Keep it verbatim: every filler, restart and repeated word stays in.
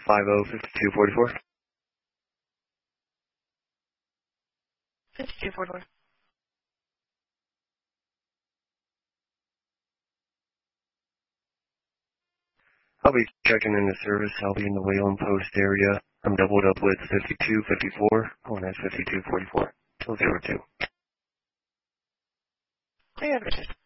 five oh five two four four. fifty-two forty-four. I'll be checking in the service. I'll be in the Wayland Post area. I'm doubled up with fifty-two fifty-four. Oh, that's fifty-two forty-four. two zero two. Clear advertise.